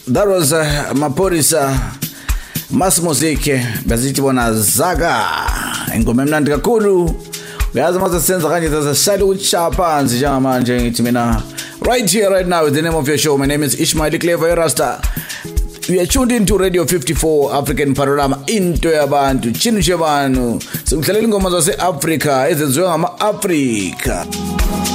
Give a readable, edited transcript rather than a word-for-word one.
That was Maporisa Massimo Zeke bezithi bona Zaga ingoma emnandi kakhulu. Uyazi mase senza kanje sasishayela ukuchapa nje njengamanje ngithi mina right here right now with the name of your show. My name is Ishmael Clever Rasta. We are tuned into Radio 54 African Panorama into yabantu chinu chebanu sikudlalela ingoma zase Africa ezenziwe ngama Africa.